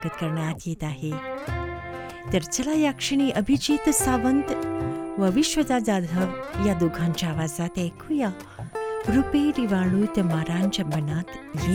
स्वागत करण्यात येत आहे. तर चला या क्षणी अभिजित सावंत व विश्वदा जाधव या दोघांच्या आवाजात ऐकूया रुपेरी वाळूत मारांच्या मनात